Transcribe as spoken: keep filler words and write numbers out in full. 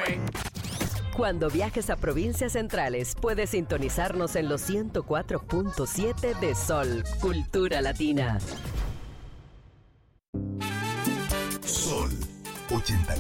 Cuando viajes a provincias centrales, puedes sintonizarnos en los ciento cuatro punto siete de Sol, Cultura Latina. Sol ochenta